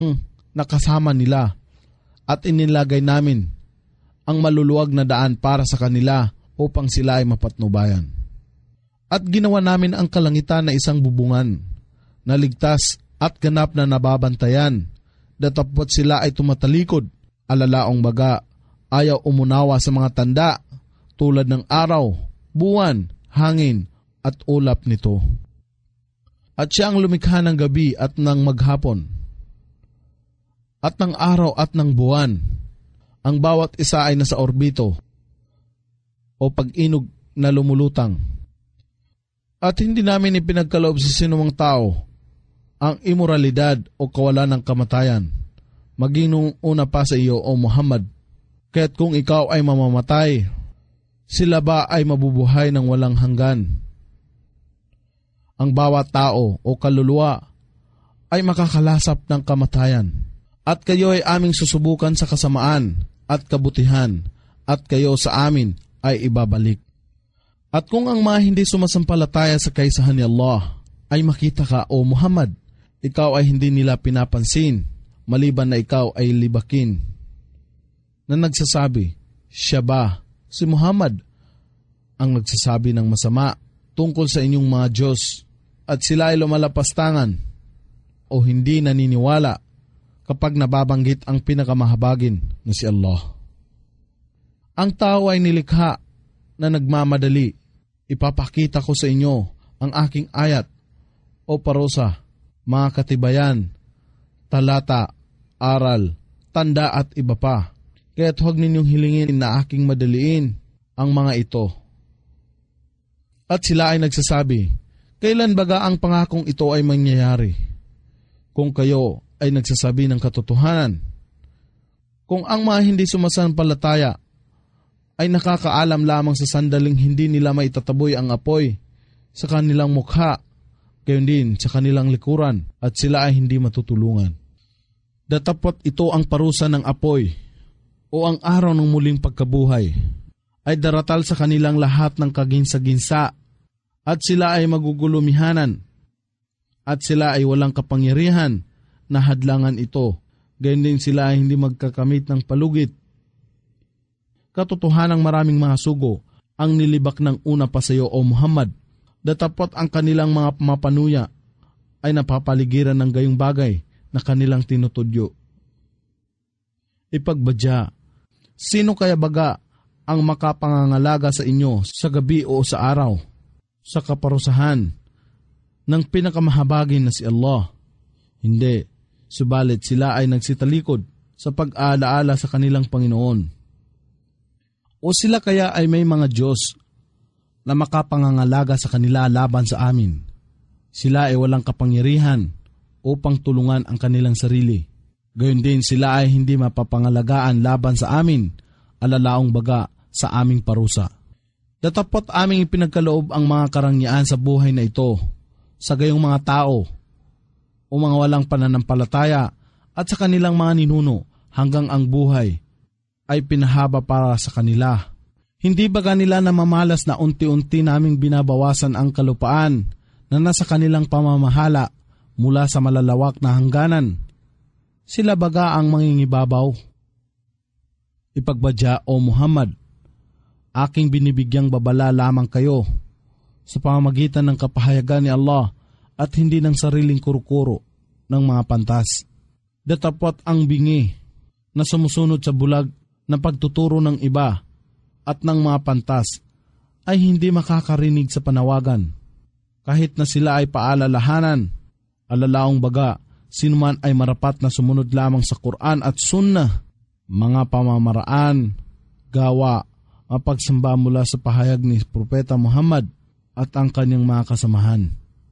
nakasama nila at inilagay namin ang maluluwag na daan para sa kanila upang sila ay mapatnubayan. At ginawa namin ang kalangitan na isang bubungan na ligtas at ganap na nababantayan, datapot sila ay tumatalikod, alalaong baga, ayaw umunawa sa mga tanda tulad ng araw, buwan, hangin at ulap nito. At siya ang lumikha ng gabi at ng maghapon, at ng araw at ng buwan. Ang bawat isa ay nasa orbito o pag-inog na lumulutang. At hindi namin ipinagkaloob sa sinumang tao ang imoralidad o kawalan ng kamatayan, maging nung una pa sa iyo o Muhammad. Kaya't kung ikaw ay mamamatay, sila ba ay mabubuhay ng walang hanggan? Ang bawat tao o kaluluwa ay makakalasap ng kamatayan. At kayo ay aming susubukan sa kasamaan at kabutihan, at kayo sa amin ay ibabalik. At kung ang mga hindi sumasampalataya sa kaisahan ni Allah ay makita ka o Muhammad, ikaw ay hindi nila pinapansin, maliban na ikaw ay libakin. Na nagsasabi, siya ba, si Muhammad, ang nagsasabi ng masama tungkol sa inyong mga Diyos, at sila ay lumalapastangan o hindi naniniwala kapag nababanggit ang pinakamahabagin na si Allah. Ang tao ay nilikha na nagmamadali. Ipapakita ko sa inyo ang aking ayat o parusa, mga katibayan, talata, aral, tanda at iba pa. Kaya't huwag ninyong hilingin na aking madaliin ang mga ito. At sila ay nagsasabi, kailan baga ang pangakong ito ay mangyayari? Kung kayo ay nagsasabi ng katotohanan. Kung ang mga hindi sumasampalataya ay nakakaalam lamang sa sandaling hindi nila maitataboy ang apoy sa kanilang mukha, gayon din sa kanilang likuran, at sila ay hindi matutulungan. Datapot ito ang parusa ng apoy o ang araw ng muling pagkabuhay ay daratal sa kanilang lahat ng kaginsa-ginsa, at sila ay magugulumihanan, at sila ay walang kapangyarihan na hadlangan ito. Gayon din sila ay hindi magkakamit ng palugit. Katotohanang maraming mga sugo ang nilibak ng una pa sa iyo o Muhammad, datapot ang kanilang mga mapanuya ay napapaligiran ng gayong bagay na kanilang tinutudyo. Ipagbadya, sino kaya baga ang makapangangalaga sa inyo sa gabi o sa araw, sa kaparusahan ng pinakamahabagin na si Allah? Hindi, subalit sila ay nagsitalikod sa pag-aalaala sa kanilang Panginoon. O sila kaya ay may mga Diyos na makapangangalaga sa kanila laban sa amin? Sila ay walang kapangyarihan upang tulungan ang kanilang sarili. Gayon din sila ay hindi mapapangalagaan laban sa amin, alalaong baga sa aming parusa. Datapot aming ipinagkaloob ang mga karangyaan sa buhay na ito sa gayong mga tao o mga walang pananampalataya at sa kanilang mga ninuno, hanggang ang buhay ay pinahaba para sa kanila. Hindi ba kanila namamalas na unti-unti naming binabawasan ang kalupaan na nasa kanilang pamamahala mula sa malalawak na hangganan? Sila baga ang mangingibabaw? Ipagbadya o Muhammad, aking binibigyang babala lamang kayo sa pamamagitan ng kapahayagan ni Allah at hindi ng sariling kurukuro ng mga pantas. Datapot ang bingi na sumusunod sa bulag na pagtuturo ng iba at ng mga pantas ay hindi makakarinig sa panawagan. Kahit na sila ay paalalahanan, alalaong baga, sinuman ay marapat na sumunod lamang sa Quran at Sunnah, mga pamamaraan, gawa, mapagsamba mula sa pahayag ni Propeta Muhammad at ang kanyang mga kasamahan.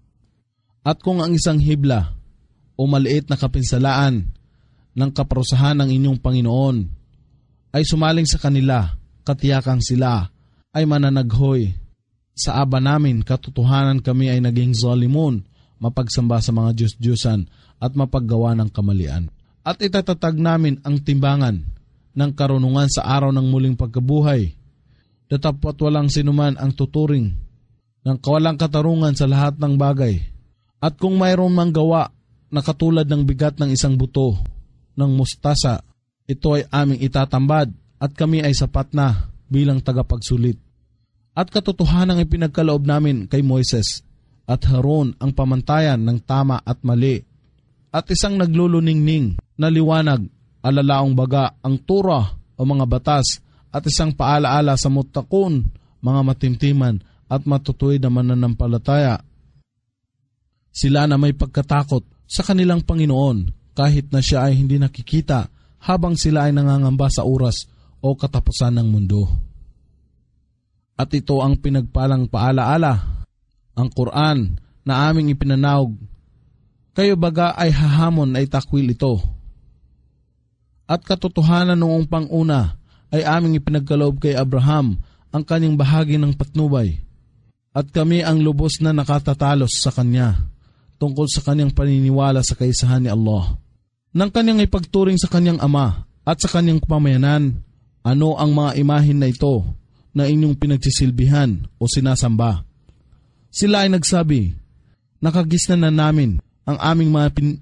At kung ang isang hibla o maliit na kapinsalaan ng kaparusahan ng inyong Panginoon ay sumaling sa kanila, katiyakang sila ay mananaghoy. Sa aba namin, katotohanan kami ay naging zalimun, mapagsamba sa mga Diyos-Diyosan at mapaggawa ng kamalian. At itatatag namin ang timbangan ng karunungan sa araw ng muling pagkabuhay. Datapot walang sinuman ang tuturing ng kawalang katarungan sa lahat ng bagay. At kung mayroon mang gawa na katulad ng bigat ng isang buto ng mustasa. Ito ay aming itatambad at kami ay sapat na bilang tagapagsulit. At katotohanang ipinagkaloob namin kay Moises at Haron ang pamantayan ng tama at mali. At isang nagluluningning na liwanag, alalaong baga ang Torah o mga batas, at isang paalaala sa mutakon, mga matimtiman at matutuwid na mananampalataya. Sila na may pagkatakot sa kanilang Panginoon kahit na siya ay hindi nakikita habang sila ay nangangamba sa oras o katapusan ng mundo. At ito ang pinagpalang paalaala, ang Quran na aming ipinanawag. Kayo baga ay hahamon ay takwil ito. At katotohanan noong panguna ay aming ipinagkaloob kay Abraham ang kanyang bahagi ng patnubay. At kami ang lubos na nakatatalos sa kanya tungkol sa kanyang paniniwala sa kaisahan ni Allah. Nang kanyang ipagturing sa kanyang ama at sa kanyang pamayanan, ano ang mga imahin na ito na inyong pinagsisilbihan o sinasamba? Sila ay nagsabi, nakagisnan na namin ang aming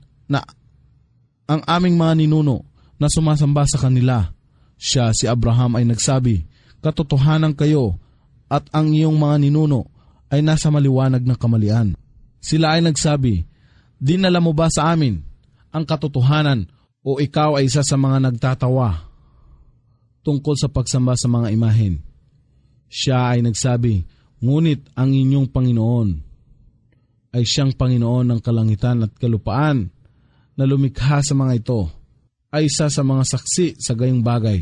mga ninuno na sumasamba sa kanila. Siya, si Abraham, ay nagsabi, katotohanan kayo at ang iyong mga ninuno ay nasa maliwanag na kamalian. Sila ay nagsabi, dinala mo ba sa amin ang katotohanan o ikaw ay isa sa mga nagtatawa tungkol sa pagsamba sa mga imahen? Siya ay nagsabi, ngunit ang inyong Panginoon ay siyang Panginoon ng kalangitan at kalupaan na lumikha sa mga ito, ay isa sa mga saksi sa gayong bagay.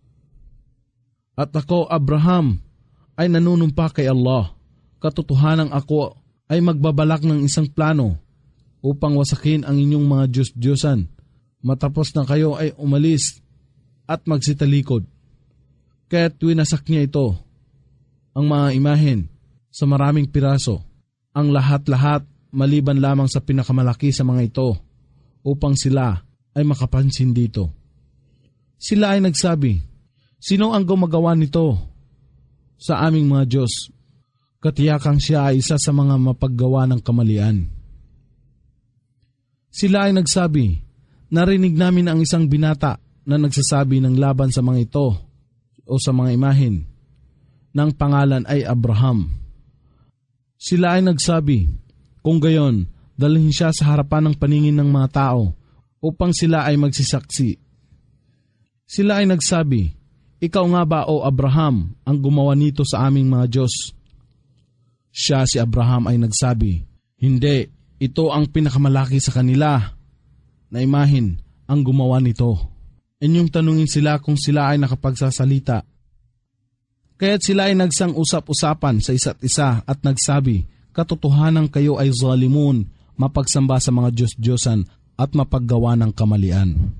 At ako, Abraham, ay nanunumpa kay Allah. Katotohanang ako ay magbabalak ng isang plano upang wasakin ang inyong mga Diyos-Diyosan matapos na kayo ay umalis at magsitalikod. Kaya't winasak niya ito, ang mga imahen, sa maraming piraso, ang lahat-lahat maliban lamang sa pinakamalaki sa mga ito, upang sila ay makapansin dito. Sila ay nagsabi, sino ang gumagawa nito sa aming mga Diyos? Katiyakang siya ay isa sa mga mapaggawa ng kamalian. Sila ay nagsabi, narinig namin ang isang binata na nagsasabi ng laban sa mga ito o sa mga imahen, ng pangalan ay Abraham. Sila ay nagsabi, kung gayon, dalhin siya sa harapan ng paningin ng mga tao upang sila ay magsisaksi. Sila ay nagsabi, ikaw nga ba o Abraham ang gumawa nito sa aming mga Diyos? Siya, si Abraham, ay nagsabi, hindi, ito ang pinakamalaki sa kanila na imahin ang gumawa nito. Inyong tanungin sila kung sila ay nakapagsasalita. Kaya't sila ay nagsang usap-usapan sa isa't isa at nagsabi, katotohanan kayo ay zalimun, mapagsamba sa mga Diyos-Diyosan at mapaggawa ng kamalian.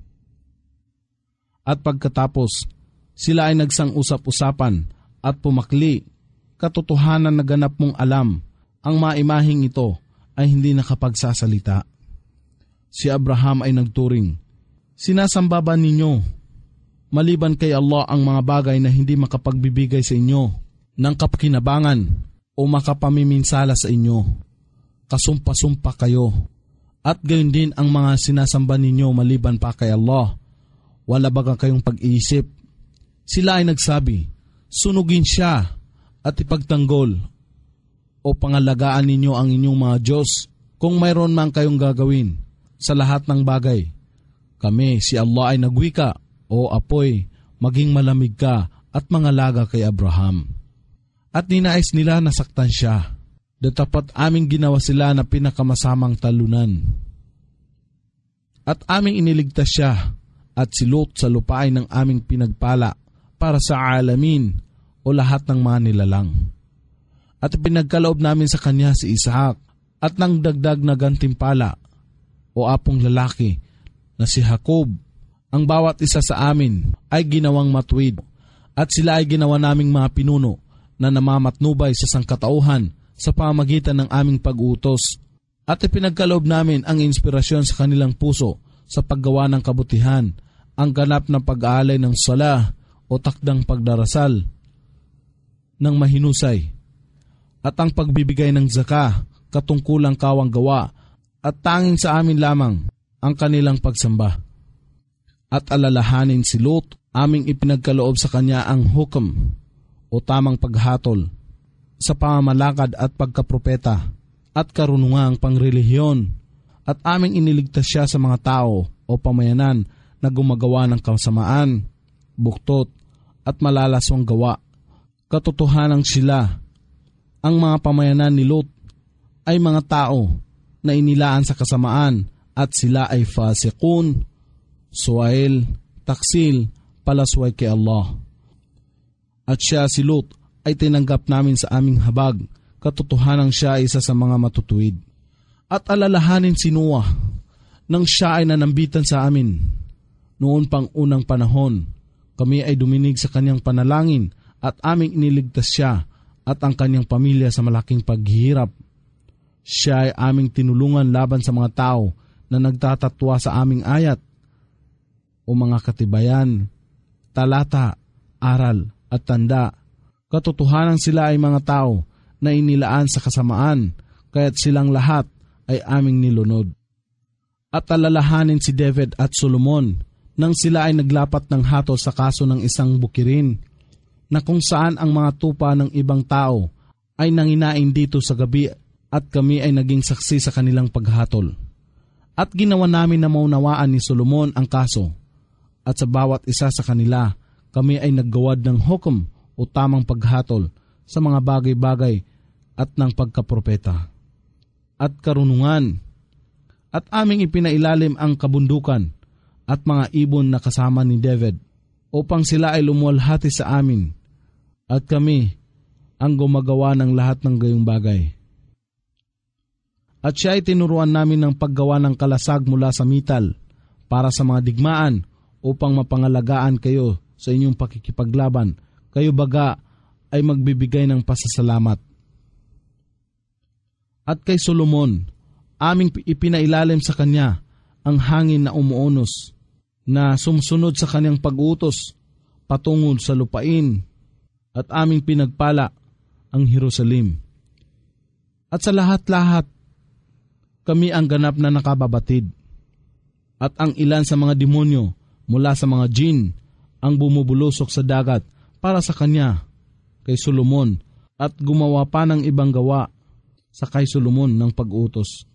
At pagkatapos, sila ay nagsang usap-usapan at pumakli, katotohanan na ganap mong alam, ang maimahing ito ay hindi nakapagsasalita. Si Abraham ay nagturing, sinasamba ba ninyo, maliban kay Allah, ang mga bagay na hindi makapagbibigay sa inyo ng kapakinabangan o makapamiminsala sa inyo? Kasumpa-sumpa kayo. At gayon din ang mga sinasamba ninyo maliban pa kay Allah. Wala baga kayong pag-iisip? Sila ay nagsabi, sunugin siya at ipagtanggol o pangalagaan ninyo ang inyong mga Diyos kung mayroon man kayong gagawin sa lahat ng bagay. Kami, si Allah, ay nagwika, o apoy, maging malamig ka at mangalaga kay Abraham. At ninais nila nasaktan siya. Datapat aming ginawa sila na pinakamasamang talunan. At aming iniligtas siya at si Lot sa lupain ng aming pinagpala para sa alamin o lahat ng mga nilalang. At pinagkaloob namin sa kanya si Isaac at nang dagdag na gantimpala o apong lalaki na si Jacob. Ang bawat isa sa amin ay ginawang matuwid at sila ay ginawa naming mga pinuno na namamatnubay sa sangkatauhan sa pamagitan ng aming pag-uutos. At ipinagkaloob namin ang inspirasyon sa kanilang puso sa paggawa ng kabutihan, ang ganap na pag-aalay ng salah o takdang pagdarasal ng mahinusay, at ang pagbibigay ng zakah, katungkulang kawang gawa, at tanging sa amin lamang ang kanilang pagsamba. At alalahanin si Lot, aming ipinagkaloob sa kanya ang hukom o tamang paghatol sa pamamalakad at pagkapropeta at karunungang pangrelihiyon, at aming iniligtas siya sa mga tao o pamayanan na gumagawa ng kasamaan, buktot at malalaswang gawa. Katotohanan sila, ang mga pamayanan ni Lot ay mga tao na inilaan sa kasamaan at sila ay fasikun, suwail, taksil, palasway kay Allah. At siya si Lot ay tinanggap namin sa aming habag, katotohanan siya ay isa sa mga matutuwid. At alalahanin si Noah nang siya ay nanambitan sa amin. Noon pang unang panahon, kami ay duminig sa kanyang panalangin at aming iniligtas siya at ang kanyang pamilya sa malaking paghihirap. Siya ay aming tinulungan laban sa mga tao na nagtatatwa sa aming ayat o mga katibayan, talata, aral at tanda. Katotohanan sila ay mga tao na inilaan sa kasamaan, kaya't silang lahat ay aming nilunod. At alalahanin si David at Solomon nang sila ay naglapat ng hatol sa kaso ng isang bukirin, na kung saan ang mga tupa ng ibang tao ay nanginain dito sa gabi at kami ay naging saksi sa kanilang paghatol. At ginawa namin na maunawaan ni Solomon ang kaso, at sa bawat isa sa kanila kami ay naggawad ng hukom o tamang paghatol sa mga bagay-bagay at ng pagkapropeta at karunungan. At aming ipinailalim ang kabundukan at mga ibon na kasama ni David upang sila ay lumuwalhati sa amin, at kami ang gumagawa ng lahat ng gayong bagay. At siya ay tinuruan namin ng paggawa ng kalasag mula sa metal para sa mga digmaan upang mapangalagaan kayo sa inyong pakikipaglaban. Kayo baga ay magbibigay ng pasasalamat. At kay Solomon, aming ipinailalim sa kanya ang hangin na umuunos, na sumusunod sa kanyang pag-utos patungod sa lupain, at aming pinagpala ang Jerusalem. At sa lahat-lahat, kami ang ganap na nakababatid. At ang ilan sa mga demonyo mula sa mga jin ang bumubulusok sa dagat para sa kanya, kay Solomon, at gumawa pa ng ibang gawa sa kay Solomon ng pag-utos.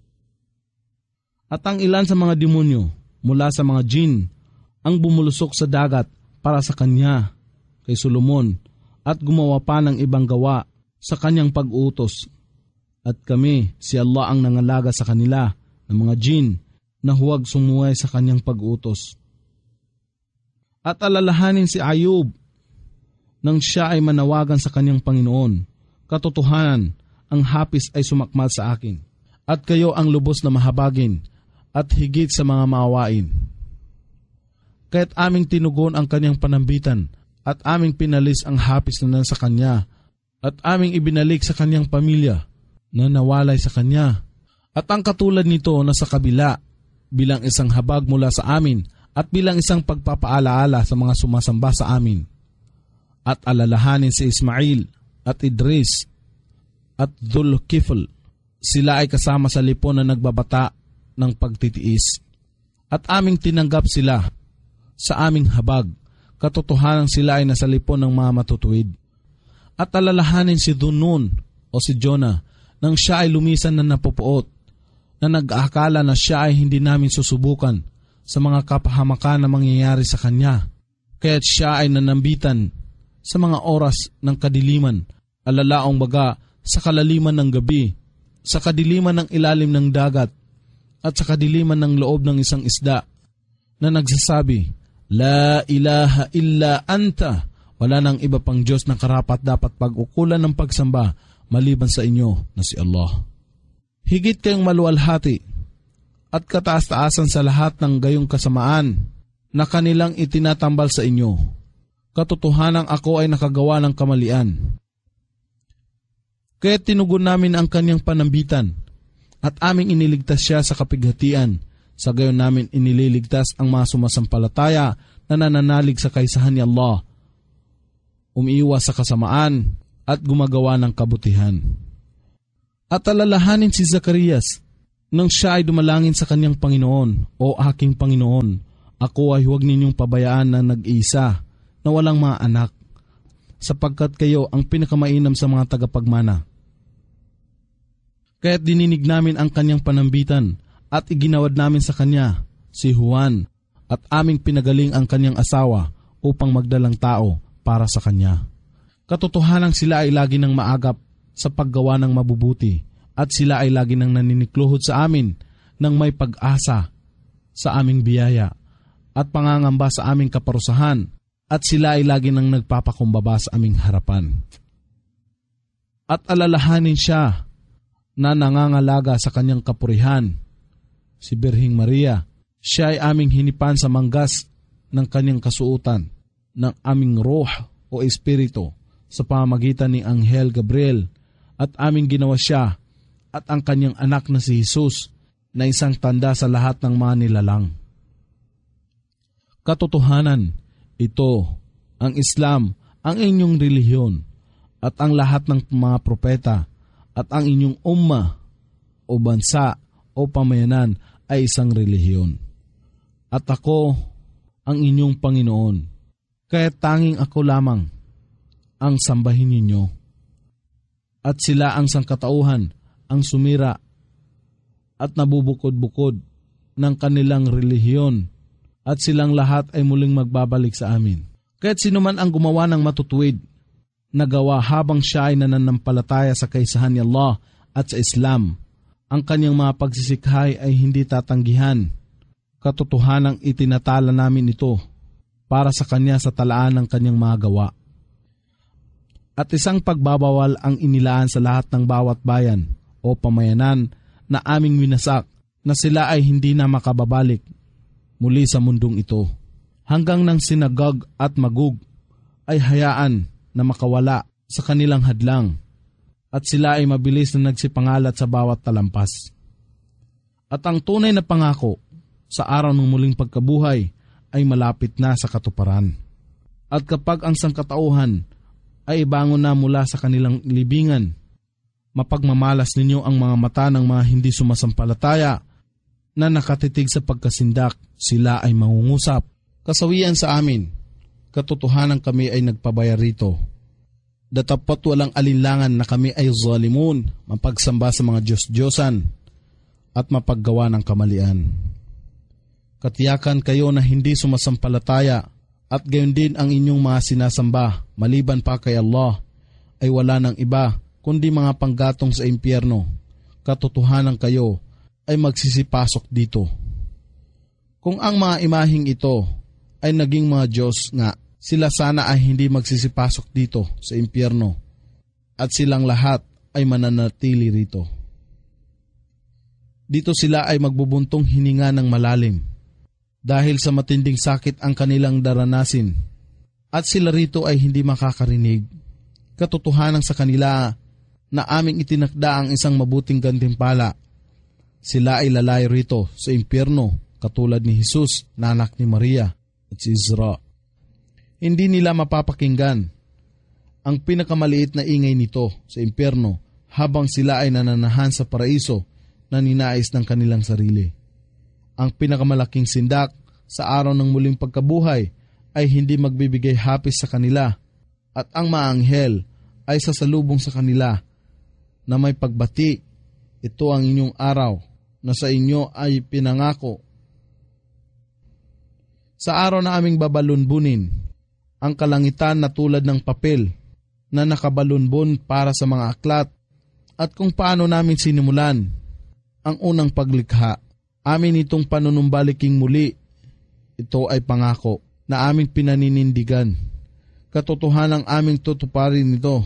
At ang ilan sa mga demonyo mula sa mga jin ang bumulusok sa dagat para sa kanya, kay Solomon, at gumawa pa ng ibang gawa sa kanyang pag-utos. At kami, si Allah ang nangalaga sa kanila ng mga jin na huwag sumuway sa kanyang pag-utos. At alalahanin si Ayub nang siya ay manawagan sa kanyang Panginoon. Katotohanan, ang hapis ay sumakmal sa akin, at kayo ang lubos na mahabagin at higit sa mga maawain. Kaya't aming tinugon ang kanyang panambitan at aming pinalis ang hapis na nasa kanya, at aming ibinalik sa kanyang pamilya na nawalay sa kanya. At ang katulad nito na sa kabila, bilang isang habag mula sa amin at bilang isang pagpapaalaala sa mga sumasamba sa amin. At alalahanin si Ismail at Idris at Dhul-Kifl, sila ay kasama sa lipon na nagbabata ng pagtitiis. At aming tinanggap sila sa aming habag, katotohanan sila ay nasa lipon ng mga matutuwid. At alalahanin si Dunun o si Jonah nang siya ay lumisan na napupuot, na nag-aakala na siya ay hindi namin susubukan sa mga kapahamakan na mangyayari sa kanya. Kaya't siya ay nanambitan sa mga oras ng kadiliman, alalaong baga sa kalaliman ng gabi, sa kadiliman ng ilalim ng dagat, at sa kadiliman ng loob ng isang isda, na nagsasabi, La ilaha illa anta, wala nang iba pang Diyos na karapat dapat pag-ukulan ng pagsamba maliban sa inyo na si Allah. Higit kayong maluwalhati at kataas-taasan sa lahat ng gayong kasamaan na kanilang itinatambal sa inyo. Katotohanang ako ay nakagawa ng kamalian. Kaya tinugon namin ang kanyang panambitan at aming iniligtas siya sa kapighatian. Sa gayon namin inililigtas ang mga sumasampalataya na nananalig sa kaisahan ni Allah, umiiwas sa kasamaan at gumagawa ng kabutihan. At alalahanin si Zacarias Nang siya ay dumalangin sa kanyang Panginoon, "O aking Panginoon, ako ay huwag ninyong pabayaan na nag-iisa, na walang mga anak, sapagkat kayo ang pinakamainam sa mga tagapagmana." Kaya't dininig namin ang kanyang panambitan at iginawad namin sa kanya si Juan at aming pinagaling ang kanyang asawa upang magdalang tao para sa kanya. Katotohanang sila ay lagi ng maagap sa paggawa ng mabubuti at sila ay lagi ng naninikluhod sa amin ng may pag-asa sa aming biyaya at pangangamba sa aming kaparusahan at sila ay lagi ng nagpapakumbaba sa aming harapan. At alalahanin siya na nangangalaga sa kanyang kapurihan, si Birhing Maria. Siya ay aming hinipan sa manggas ng kanyang kasuotan, ng aming roh o espiritu sa pamamagitan ni Anghel Gabriel, at aming ginawa siya at ang kanyang anak na si Jesus na isang tanda sa lahat ng mga nilalang. Katotohanan, ito, ang Islam, ang inyong relihiyon, at ang lahat ng mga propeta, at ang inyong umma o bansa o pamayanan ay isang relihiyon. At ako ang inyong Panginoon, kaya tanging ako lamang ang sambahin ninyo. At sila ang sangkatauhan, ang sumira at nabubukod-bukod ng kanilang relihiyon, at silang lahat ay muling magbabalik sa amin. Kaya't sino man ang gumawa ng matutuwid na gawa habang siya ay nananampalataya sa kaisahan ni Allah at sa Islam, ang kanyang mga pagsisikhay ay hindi tatanggihan. Katotohanang itinatala namin ito para sa kanya sa talaan ng kanyang mga gawa. At isang pagbabawal ang inilaan sa lahat ng bawat bayan o pamayanan na aming winasak, na sila ay hindi na makababalik muli sa mundong ito, hanggang ng sinagag at magug ay hayaan na makawala sa kanilang hadlang, at sila ay mabilis na nagsipangalat sa bawat talampas. At ang tunay na pangako sa araw ng muling pagkabuhay ay malapit na sa katuparan. At kapag ang sangkatauhan ay ibangon na mula sa kanilang libingan, mapagmamalas ninyo ang mga mata ng mga hindi sumasampalataya na nakatitig sa pagkasindak. Sila ay mangungusap. Kasawian sa amin, katotohanan kami ay nagpabaya rito. Datapat walang alinlangan na kami ay zalimun, mapagsamba sa mga Diyos-Diyosan at mapaggawa ng kamalian. Katiyakan kayo na hindi sumasampalataya at gayon din ang inyong mga sinasamba maliban pa kay Allah ay wala ng iba kundi mga panggatong sa impyerno. Katotohanan kayo ay magsisipasok dito. Kung ang mga imaheng ito ay naging mga Diyos nga, sila sana ay hindi magsisipasok dito sa impyerno at silang lahat ay mananatili rito. Dito sila ay magbubuntong hininga ng malalim dahil sa matinding sakit ang kanilang daranasin, at sila rito ay hindi makakarinig. Katotohanan sa kanila na aming itinakda ang isang mabuting gantimpala. Sila ay lalayo rito sa impyerno katulad ni Jesus na anak ni Maria at si Isra. Hindi nila mapapakinggan ang pinakamaliit na ingay nito sa impyerno habang sila ay nananahan sa paraiso na ninais ng kanilang sarili. Ang pinakamalaking sindak sa araw ng muling pagkabuhay ay hindi magbibigay hapis sa kanila, at ang mga anghel ay sasalubong sa kanila na may pagbati, "Ito ang inyong araw na sa inyo ay pinangako." Sa araw na aming babalunbunin ang kalangitan na tulad ng papel na nakabalunbon para sa mga aklat, at kung paano namin sinimulan ang unang paglikha, amin itong panunumbaliking muli. Ito ay pangako na aming pinaninindigan. Katotohanang aming tutuparin ito.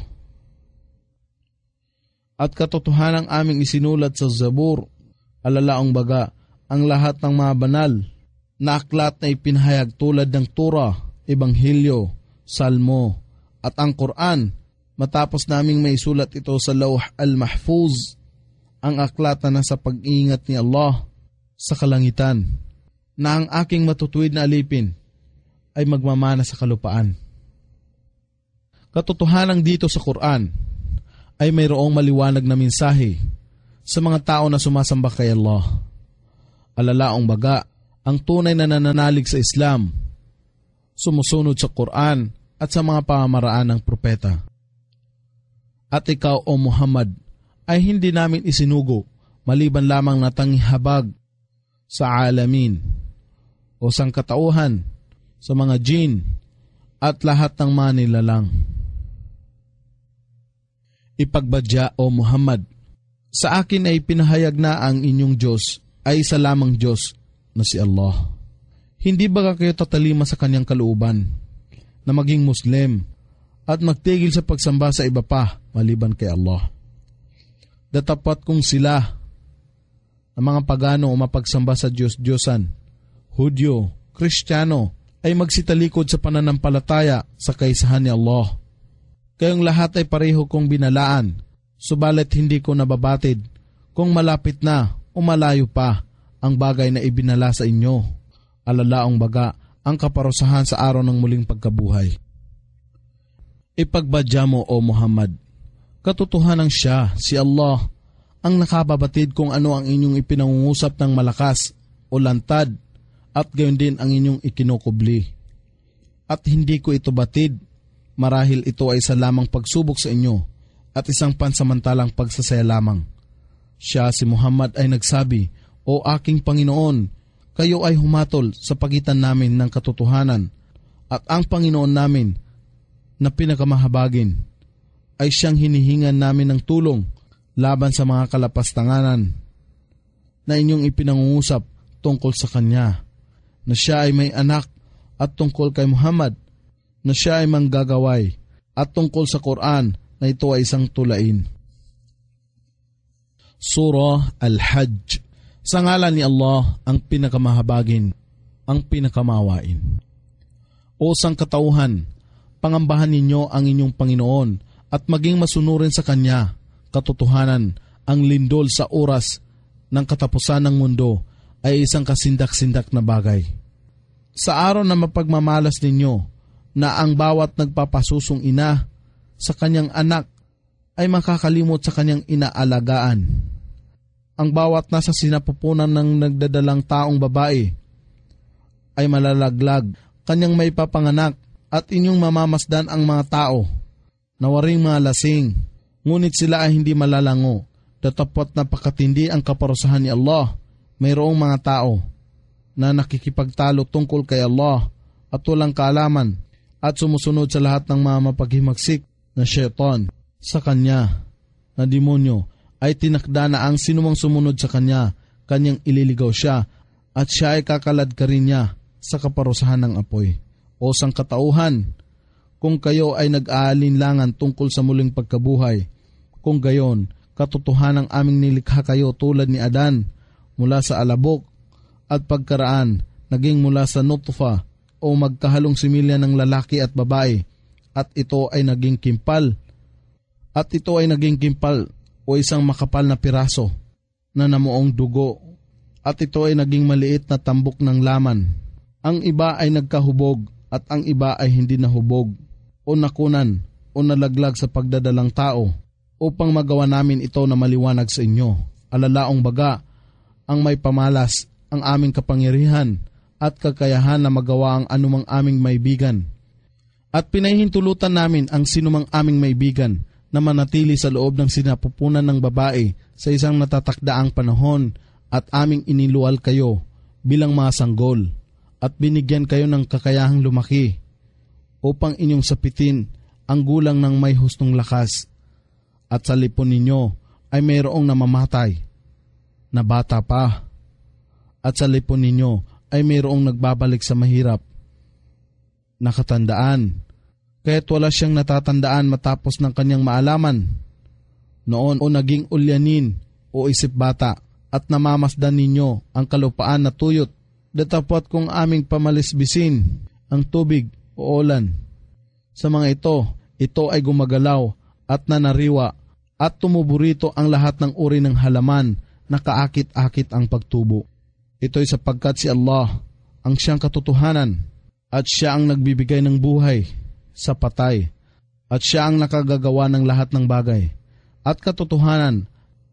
At katotohanang aming isinulat sa Zabur, alalaong baga, ang lahat ng mga banal na aklat na ipinahayag tulad ng Torah, Ebanghelyo, Salmo, at ang Quran, matapos naming maisulat ito sa Lawh al-Mahfuz, ang aklat na nasa pag-iingat ni Allah sa kalangitan, na ang aking matutuwid na alipin ay magmamana sa kalupaan. Katotohanan dito sa Quran ay mayroong maliwanag na mensahe sa mga tao na sumasamba kay Allah. Alalaong baga, ang tunay na nananalig sa Islam, sumusunod sa Quran at sa mga pamamaraan ng propeta. At ikaw, O Muhammad, ay hindi namin isinugo maliban lamang na tanghabag sa alamin o sangkatauhan, sa mga jin at lahat ng mga nilalang. Ipagbadya, O Muhammad, sa akin ay pinahayag na ang inyong Diyos ay isa lamang Diyos na si Allah. Hindi ba kayo tatalima sa kanyang kalooban na maging Muslim at magtigil sa pagsamba sa iba pa maliban kay Allah? Datapat kung sila ang mga pagano o mapagsamba sa Diyos-Diyosan, Hudyo, Kristiyano, ay magsitalikod sa pananampalataya sa kaisahan ni Allah. Kayong lahat ay pareho kong binalaan, subalit hindi ko nababatid kung malapit na o malayo pa ang bagay na ibinala sa inyo. Alalaong baga ang kaparusahan sa araw ng muling pagkabuhay. Ipagbadya mo, O Muhammad, katotohanan siya, si Allah, ang nakababatid kung ano ang inyong ipinangungusap ng malakas o lantad at gayon din ang inyong ikinukubli. At hindi ko ito batid, marahil ito ay isa lamang pagsubok sa inyo at isang pansamantalang pagsasaya lamang. Siya, si Muhammad, ay nagsabi, O aking Panginoon, kayo ay humatol sa pagitan namin ng katotohanan at ang Panginoon namin na pinakamahabagin ay siyang hinihingan namin ng tulong laban sa mga kalapastanganan na inyong ipinangungusap tungkol sa Kanya, na siya ay may anak, at tungkol kay Muhammad na siya ay manggagaway, at tungkol sa Quran na ito ay isang tulain. Surah Al-Hajj. Sa ngalan ni Allah, ang pinakamahabagin, ang pinakamawain. O sangkatauhan, pangambahan ninyo ang inyong Panginoon at maging masunurin sa Kanya. Katotohanan, ang lindol sa oras ng katapusan ng mundo ay isang kasindak-sindak na bagay. Sa araw na mapagmamalas ninyo, na ang bawat nagpapasusong ina sa kanyang anak ay makakalimot sa kanyang inaalagaan. Ang bawat nasa sinapupunan ng nagdadalang taong babae ay malalaglag, kanyang may papanganak, at inyong mamamasdan ang mga tao na waring mga lasing, ngunit sila ay hindi malalango. Datapot na pakatindi ang kaparusahan ni Allah. Mayroong mga tao na nakikipagtalo tungkol kay Allah at walang kaalaman at sumusunod sa lahat ng mga mapaghimagsik na syaitan sa Kanya na demonyo, ay tinakda na ang sinumang sumunod sa Kanya, Kanyang ililigaw siya at siya ay kakalad ka rin niya sa kaparusahan ng apoy. O sangkatauhan, kung kayo ay nag-aalinlangan tungkol sa muling pagkabuhay, kung gayon, katotohanang aming nilikha kayo tulad ni Adan mula sa alabok at pagkaraan naging mula sa nutfa o magkahalong similya ng lalaki at babae, at ito ay naging kimpal. At ito ay naging kimpal o isang makapal na piraso na namuong dugo, at ito ay naging maliit na tambok ng laman. Ang iba ay nagkahubog at ang iba ay hindi nahubog o nakunan o nalaglag sa pagdadalang tao upang magawa namin ito na maliwanag sa inyo. Alalaong baga, ang may pamalas ang aming kapangyarihan at kakayahan na magawa ang anumang aming maibigan. At pinahihintulutan namin ang sinumang aming maibigan na manatili sa loob ng sinapupunan ng babae sa isang natatakdaang panahon, at aming iniluwal kayo bilang mga sanggol at binigyan kayo ng kakayahang lumaki upang inyong sapitin ang gulang ng may hustong lakas, at sa lipon ninyo ay mayroong namamatay na bata pa, at sa lipon ninyo ay mayroong nagbabalik sa mahirap na katandaan, kaya't wala siyang natatandaan matapos ng kanyang maalaman noon, o naging ulyanin o isip bata, at namamasdan ninyo ang kalupaan na tuyot, datapot kung aming pamalisbisin ang tubig o ulan. Sa mga ito ay gumagalaw at nanariwa, at tumuburito ang lahat ng uri ng halaman na kaakit-akit ang pagtubo. Ito'y sapagkat si Allah ang siyang katotohanan, at siya ang nagbibigay ng buhay sa patay, at siya ang nakagagawa ng lahat ng bagay. At katotohanan,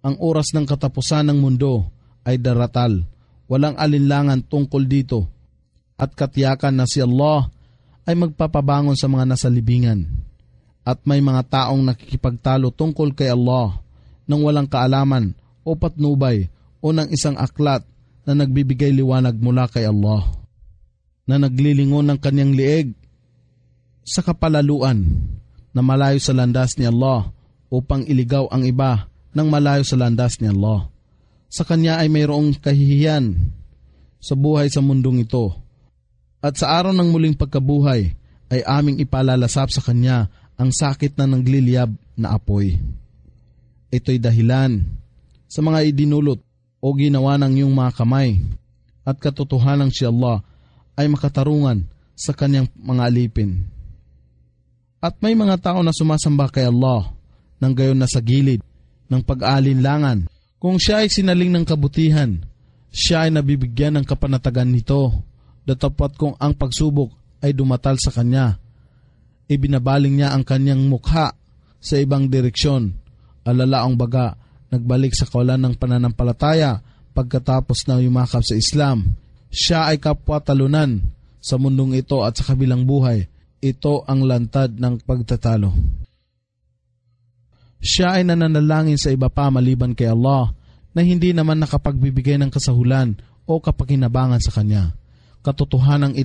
Ang oras ng katapusan ng mundo ay daratal. Walang alinlangan tungkol dito. At katiyakan na si Allah ay magpapabangon sa mga nasa libingan. At may mga taong nakikipagtalo tungkol kay Allah nang walang kaalaman o patnubay o ng isang aklat na nagbibigay liwanag mula kay Allah, na naglilingon ng kanyang lieg sa kapalaluan na malayo sa landas ni Allah upang iligaw ang iba ng malayo sa landas ni Allah. Sa kanya ay mayroong kahihiyan sa buhay sa mundong ito. At sa araw ng muling pagkabuhay ay aming ipalalasap sa kanya ang sakit na nagliliyab na apoy. Ito'y dahilan sa mga idinulot o ginawa ng iyong mga kamay, at katotohanan si Allah ay makatarungan sa kanyang mga alipin. At may mga tao na sumasamba kay Allah nang gayon na sa gilid ng pag-aalinlangan. Kung siya ay sinaling ng kabutihan, siya ay nabibigyan ng kapanatagan nito, datapat kung ang pagsubok ay dumatal sa kanya. Ibinabaling niya ang kanyang mukha sa ibang direksyon. Alalaang baga, nagbalik sa kawalan ng pananampalataya pagkatapos na yumakap sa Islam. Siya ay kapwa-talunan sa mundong ito at sa kabilang buhay. Ito ang lantad ng pagtatalo. Siya ay nananalangin sa iba pa maliban kay Allah na hindi naman nakapagbibigay ng kasahulan o kapakinabangan sa kanya. Katotohanan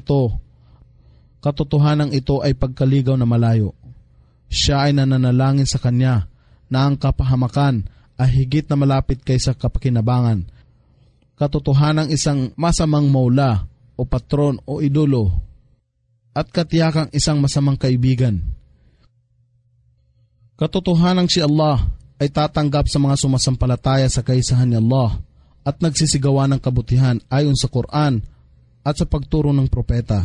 ito ay pagkaligaw na malayo. Siya ay nananalangin sa kanya na ang kapahamakan ay higit na malapit kaysa kapakinabangan. Katotohanan isang masamang maula o patron o idolo at katiyakang isang masamang kaibigan. Katotohanan si Allah ay tatanggap sa mga sumasampalataya sa kaisahan ni Allah at nagsisigawa ng kabutihan ayon sa Quran at sa pagturo ng propeta.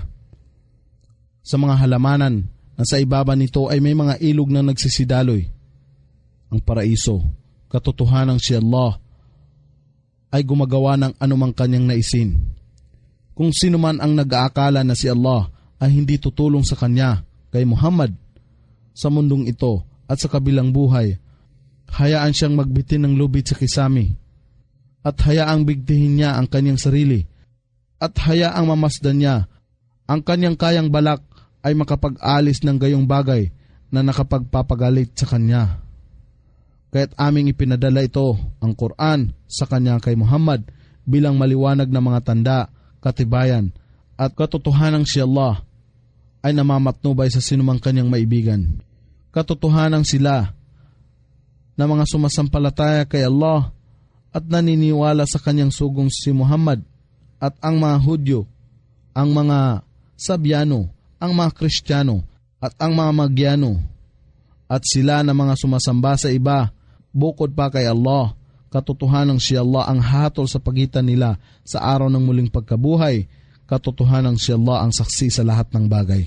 Sa mga halamanan na sa ibaba nito ay may mga ilog na nagsisidaloy. Ang paraiso, katotohanan si Allah ay gumagawa ng anumang kanyang naisin. Kung sino man ang nag-aakala na si Allah ay hindi tutulong sa kanya, kay Muhammad, sa mundong ito at sa kabilang buhay, hayaan siyang magbitin ng lubid sa kisami at hayaang bigtihin niya ang kanyang sarili at hayaang mamasdan niya ang kanyang kayang balak ay makapag-alis ng gayong bagay na nakapagpapagalit sa kanya. Kaya't aming ipinadala ito, ang Quran, sa kanya kay Muhammad bilang maliwanag na mga tanda, katibayan at katotohanan si Allah ay namamatnubay sa sinumang kanyang maibigan. Katotohanan sila na mga sumasampalataya kay Allah at naniniwala sa kanyang sugong si Muhammad at ang mga Hudyo, ang mga Sabyano, ang mga Kristiyano at ang mga Magyano at sila na mga sumasamba sa iba bukod pa kay Allah. Katotohanan si Allah ang hatol sa pagitan nila sa araw ng muling pagkabuhay. Katotohanan si Allah ang saksi sa lahat ng bagay.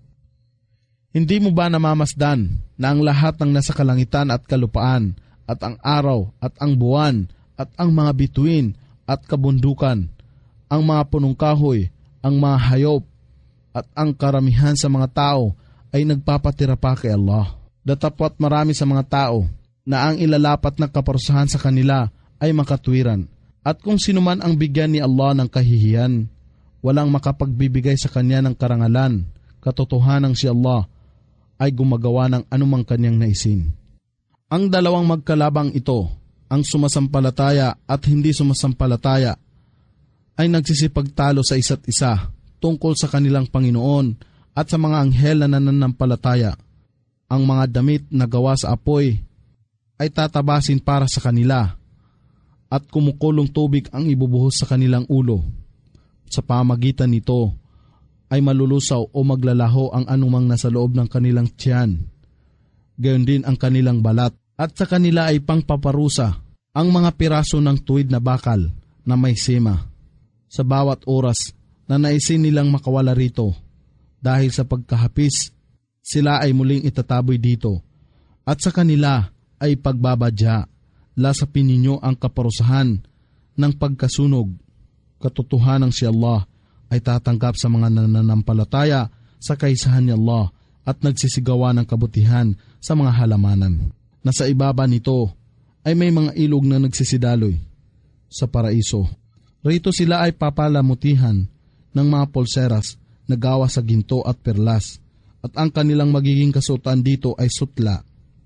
Hindi mo ba namamasdan na ang lahat ng nasa kalangitan at kalupaan at ang araw at ang buwan at ang mga bituin at kabundukan, ang mga punong kahoy, ang mga hayop at ang karamihan sa mga tao ay nagpapatira pa kay Allah? Datapwat marami sa mga tao na ang ilalapat na kaparusahan sa kanila ay makatwiran. At kung sino man ang bigyan ni Allah ng kahihiyan, walang makapagbibigay sa kanya ng karangalan. Katotohanan si Allah ay gumagawa ng anumang kanyang naisin. Ang dalawang magkalabang ito, ang sumasampalataya at hindi sumasampalataya, ay nagsisipagtalo sa isa't isa tungkol sa kanilang Panginoon at sa mga anghel na nananampalataya. Ang mga damit na gawa sa apoy ay tatabasin para sa kanila at kumukulong tubig ang ibubuhos sa kanilang ulo. Sa pamagitan nito ay malulusaw o maglalaho ang anumang nasa loob ng kanilang tiyan. Gayon din ang kanilang balat at sa kanila ay pangpaparusa ang mga piraso ng tuwid na bakal na may sema. Sa bawat oras na naisin nilang makawala rito, dahil sa pagkahapis, sila ay muling itataboy dito. At sa kanila ay pagbabadya, lasapin ninyo ang kaparusahan ng pagkasunog. Katotohanan si Allah ay tatanggap sa mga nananampalataya sa kaisahan ni Allah at nagsisigawa ng kabutihan sa mga halamanan. Na sa ibaba nito ay may mga ilog na nagsisidaloy sa paraiso. Rito sila ay papalamutihan ng mga pulseras na gawa sa ginto at perlas, at ang kanilang magiging kasuotan dito ay sutla.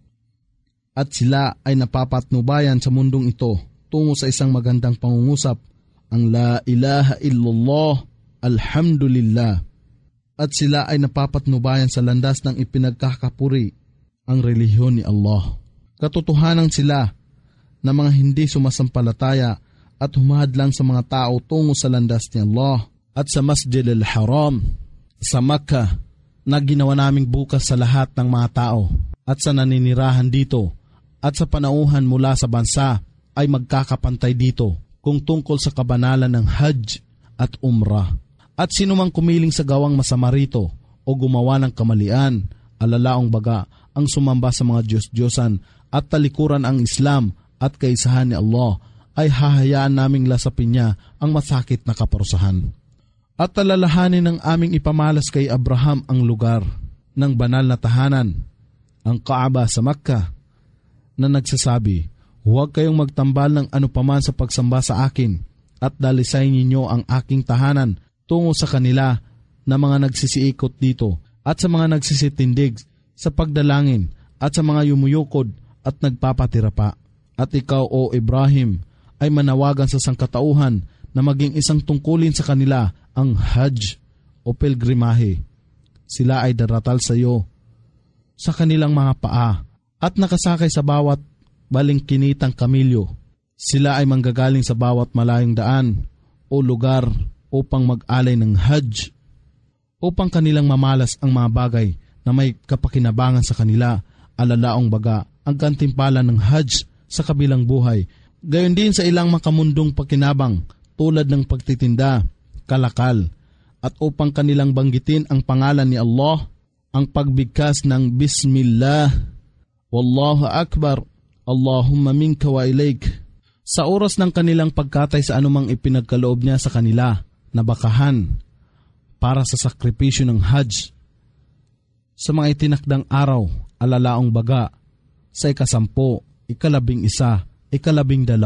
At sila ay napapatnubayan sa mundong ito tungo sa isang magandang pangungusap, ang La ilaha illallah, alhamdulillah. At sila ay napapatnubayan sa landas ng ipinagkakapuri, ang relihiyon ni Allah. Katotohanan sila na mga hindi sumasampalataya at humahadlang sa mga tao tungo sa landas ni Allah at sa Masjid al-Haram sa Makkah na ginawa naming bukas sa lahat ng mga tao at sa naninirahan dito at sa panauhan mula sa bansa ay magkakapantay dito kung tungkol sa kabanalan ng Hajj at Umrah. At sinumang kumiling sa gawang masama rito o gumawa ng kamalian, alalaong baga ang sumamba sa mga Diyos-Diyosan at talikuran ang Islam at kaisahan ni Allah, ay hahayaan naming lasapin niya ang masakit na kaparusahan. At talalahanin ng aming ipamalas kay Abraham ang lugar ng banal na tahanan, ang Kaaba sa Makkah, na nagsasabi, huwag kayong magtambal ng anupaman sa pagsamba sa akin at dalisayin ninyo ang aking tahanan tungo sa kanila na mga nagsisiikot dito at sa mga nagsisitindig sa pagdalangin at sa mga yumuyukod at nagpapatira pa. At ikaw, O Ibrahim, ay manawagan sa sangkatauhan na maging isang tungkulin sa kanila ang Hajj o pilgrimahe. Sila ay daratal sa iyo sa kanilang mga paa at nakasakay sa bawat balingkinitang kamilyo. Sila ay manggagaling sa bawat malayong daan o lugar upang mag-alay ng Hajj, upang kanilang mamalas ang mga bagay na may kapakinabangan sa kanila, alalaong baga ang gantimpala ng Hajj sa kabilang buhay. Gayon din sa ilang makamundong pakinabang tulad ng pagtitinda, kalakal, at upang kanilang banggitin ang pangalan ni Allah, ang pagbigkas ng Bismillah, Wallahu Akbar, Allahumma minka wa ilaik, sa oras ng kanilang pagkatay sa anumang ipinagkaloob niya sa kanila na bakahan para sa sakripisyo ng Hajj sa mga itinakdang araw, alalaong baga, sa 10, 11, 12,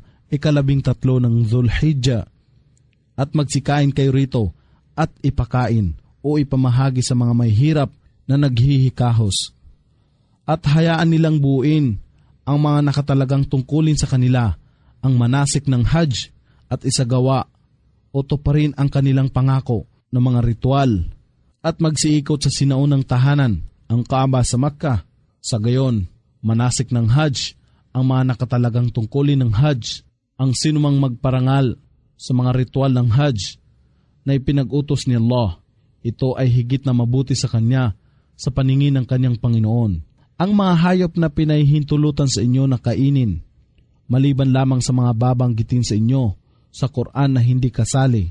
13 ng Dhul-Hijjah, at magsikain kayo rito at ipakain o ipamahagi sa mga may hirap na naghihikahos, at hayaan nilang buuin ang mga nakatalagang tungkulin sa kanila ang manasik ng Hajj at isagawa o tuparin ang kanilang pangako ng mga ritual at magsiikot sa sinaunang tahanan, ang Kaaba sa Makkah. Sa gayon, manasik ng Hajj ang mga nakatalagang tungkulin ng Hajj, ang sinumang magparangal sa mga ritual ng Hajj na ipinag-utos ni Allah. Ito ay higit na mabuti sa kanya sa paningin ng kanyang Panginoon. Ang mga hayop na pinahihintulutan sa inyo na kainin, maliban lamang sa mga babanggitin sa inyo sa Quran na hindi kasali.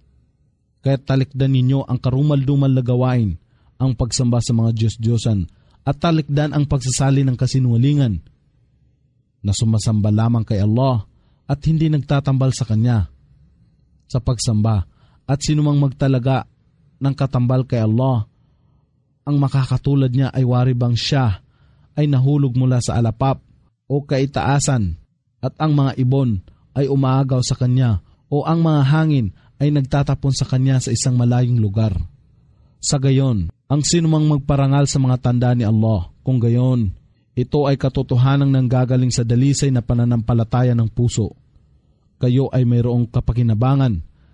Kaya't talikdan ninyo ang karumal-dumal na gawain, ang pagsamba sa mga Diyos-Diyosan, at talikdan ang pagsasali ng kasinungalingan na sumasamba lamang kay Allah at hindi nagtatambal sa Kanya sa pagsamba, at sinumang magtalaga ng katambal kay Allah, ang makakatulad niya ay wari bang siya ay nahulog mula sa alapap o kaitaasan, at ang mga ibon ay umaagaw sa kanya, o ang mga hangin ay nagtatapon sa kanya sa isang malayong lugar. Sa gayon, ang sinumang magparangal sa mga tanda ni Allah, kung gayon, ito ay katotohanang nanggagaling sa dalisay na pananampalataya ng puso. Kayo ay mayroong kapakinabangan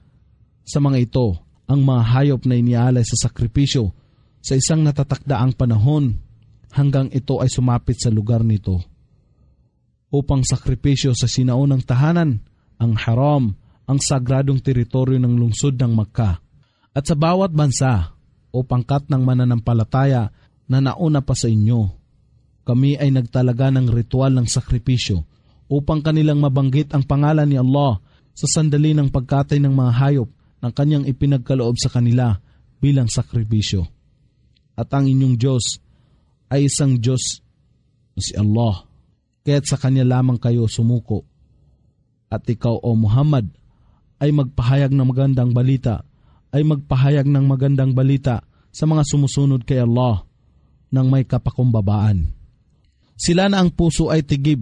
sa mga ito, ang mga hayop na inialay sa sakripisyo sa isang natatakdaang panahon hanggang ito ay sumapit sa lugar nito upang sakripisyo sa sinaunang tahanan, ang Haram, ang sagradong teritoryo ng lungsod ng Makkah. At sa bawat bansa o pangkat ng mananampalataya na nauna pa sa inyo, kami ay nagtalaga ng ritual ng sakripisyo upang kanilang mabanggit ang pangalan ni Allah sa sandali ng pagkatay ng mga hayop ng kanyang ipinagkaloob sa kanila bilang sakripisyo. At ang inyong Diyos ay isang Diyos na si Allah, kaya't sa Kanya lamang kayo sumuko. At ikaw, O Muhammad, ay magpahayag ng magandang balita, sa mga sumusunod kay Allah ng may kapakumbabaan. Sila na ang puso ay tigib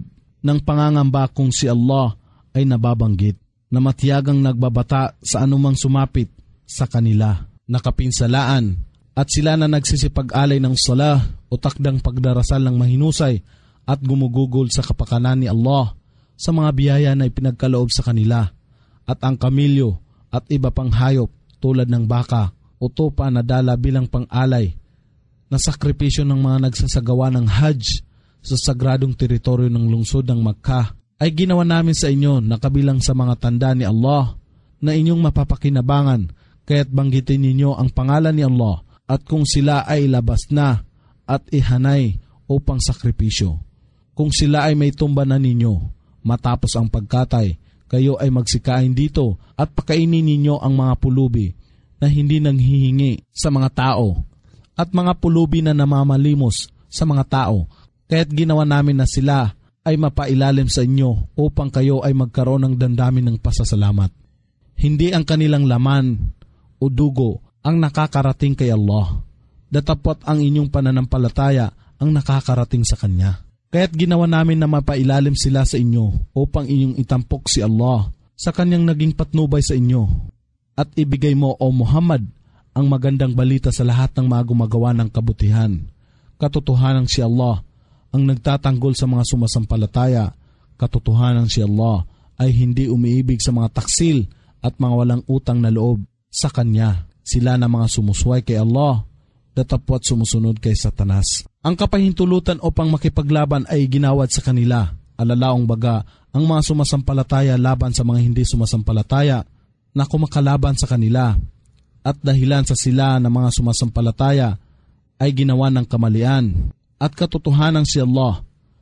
ng pangangamba kung si Allah ay nababanggit, na matiyagang nagbabata sa anumang sumapit sa kanila, nakapinsalaan, at sila na nagsisipag-alay ng salah o takdang pagdarasal ng mahinusay at gumugugol sa kapakanan ni Allah sa mga biyaya na ipinagkaloob sa kanila, at ang kamilyo at iba pang hayop tulad ng baka o tupa na dala bilang pang-alay na sakripisyo ng mga nagsasagawa ng Hajj sa sagradong teritoryo ng lungsod ng Makkah ay ginawa namin sa inyo na kabilang sa mga tanda ni Allah na inyong mapapakinabangan, kaya't banggitin ninyo ang pangalan ni Allah at kung sila ay labas na at ihanay upang sakripisyo. Kung sila ay may tumba na ninyo matapos ang pagkatay, kayo ay magsikain dito at pakainin ninyo ang mga pulubi na hindi nanghihingi sa mga tao at mga pulubi na namamalimos sa mga tao, kaya't ginawa namin na sila ay mapailalim sa inyo upang kayo ay magkaroon ng damdamin ng pasasalamat. Hindi ang kanilang laman o dugo ang nakakarating kay Allah, datapot ang inyong pananampalataya ang nakakarating sa Kanya. Kaya't ginawa namin na mapailalim sila sa inyo upang inyong itampok si Allah sa Kanyang naging patnubay sa inyo at ibigay mo, O Muhammad, ang magandang balita sa lahat ng mga gumagawa ng kabutihan. Katotohanan si Allah ang nagtatanggol sa mga sumasampalataya. Katotohanan si Allah ay hindi umiibig sa mga taksil at mga walang utang na loob sa Kanya. Sila na mga sumusway kay Allah, datapwat sumusunod kay Satanas. Ang kapahintulutan upang makipaglaban ay ginawad sa kanila. Alalaong baga, ang mga sumasampalataya laban sa mga hindi sumasampalataya na kumakalaban sa kanila. At dahilan sa sila na mga sumasampalataya ay ginawa ng kamalian. At katotohanan si Allah